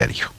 medio.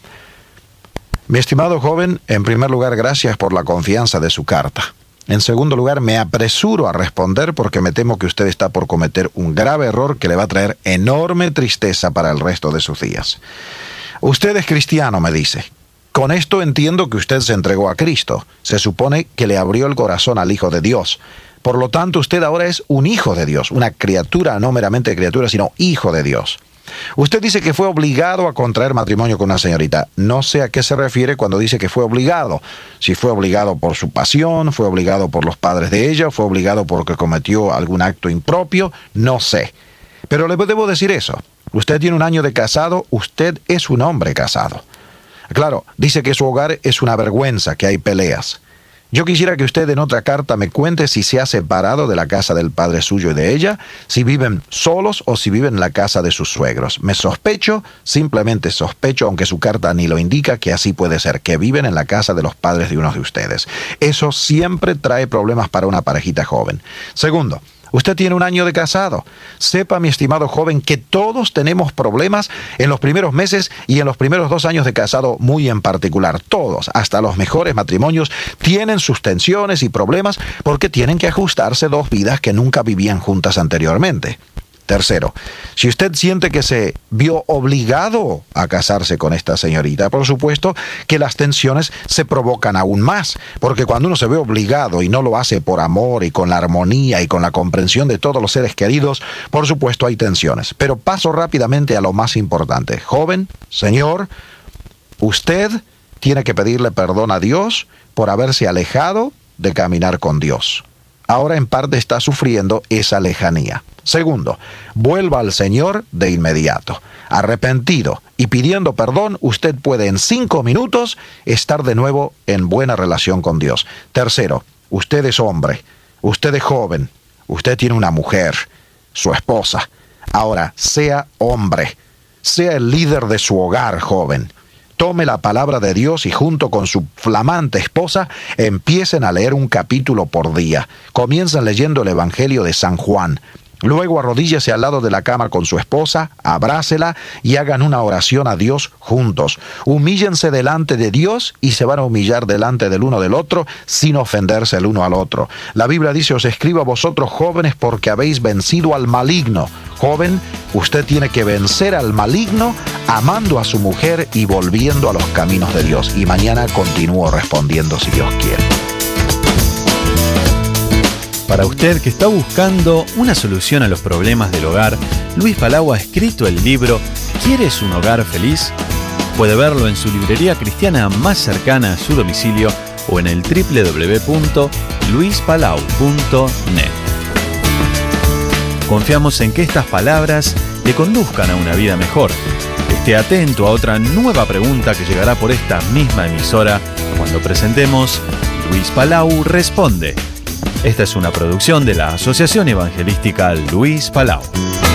Mi estimado joven, en primer lugar, gracias por la confianza de su carta. En segundo lugar, me apresuro a responder porque me temo que usted está por cometer un grave error que le va a traer enorme tristeza para el resto de sus días. Usted es cristiano, me dice. Con esto entiendo que usted se entregó a Cristo. Se supone que le abrió el corazón al Hijo de Dios. Por lo tanto, usted ahora es un hijo de Dios, una criatura, no meramente criatura, sino hijo de Dios. Usted dice que fue obligado a contraer matrimonio con una señorita. No sé a qué se refiere cuando dice que fue obligado. Si fue obligado por su pasión, fue obligado por los padres de ella, fue obligado porque cometió algún acto impropio, no sé. Pero le debo decir eso. Usted tiene 1 año de casado, usted es un hombre casado. Claro, dice que su hogar es una vergüenza, que hay peleas. Yo quisiera que usted en otra carta me cuente si se ha separado de la casa del padre suyo y de ella, si viven solos o si viven en la casa de sus suegros. Me sospecho, simplemente sospecho, aunque su carta ni lo indica, que así puede ser, que viven en la casa de los padres de uno de ustedes. Eso siempre trae problemas para una parejita joven. Segundo, usted tiene 1 año de casado. Sepa, mi estimado joven, que todos tenemos problemas en los primeros meses y en los primeros 2 años de casado muy en particular. Todos, hasta los mejores matrimonios, tienen sus tensiones y problemas porque tienen que ajustarse 2 vidas que nunca vivían juntas anteriormente. Tercero, si usted siente que se vio obligado a casarse con esta señorita, por supuesto que las tensiones se provocan aún más, porque cuando uno se ve obligado y no lo hace por amor y con la armonía y con la comprensión de todos los seres queridos, por supuesto hay tensiones. Pero paso rápidamente a lo más importante. Joven, señor, usted tiene que pedirle perdón a Dios por haberse alejado de caminar con Dios. Ahora en parte está sufriendo esa lejanía. Segundo, vuelva al Señor de inmediato. Arrepentido y pidiendo perdón, usted puede en 5 minutos estar de nuevo en buena relación con Dios. Tercero, usted es hombre, usted es joven, usted tiene una mujer, su esposa. Ahora, sea hombre, sea el líder de su hogar, joven. Tome la palabra de Dios y junto con su flamante esposa empiecen a leer un capítulo por día. Comiencen leyendo el Evangelio de San Juan. Luego arrodíllese al lado de la cama con su esposa, abrácela y hagan una oración a Dios juntos. Humíllense delante de Dios y se van a humillar delante del uno del otro sin ofenderse el uno al otro. La Biblia dice, os escribo a vosotros jóvenes porque habéis vencido al maligno. Joven, usted tiene que vencer al maligno amando a su mujer y volviendo a los caminos de Dios. Y mañana continúo respondiendo si Dios quiere. Para usted que está buscando una solución a los problemas del hogar, Luis Palau ha escrito el libro ¿Quieres un hogar feliz? Puede verlo en su librería cristiana más cercana a su domicilio o en el www.luispalau.net. Confiamos en que estas palabras le conduzcan a una vida mejor. Esté atento a otra nueva pregunta que llegará por esta misma emisora cuando presentemos Luis Palau Responde. Esta es una producción de la Asociación Evangelística Luis Palau.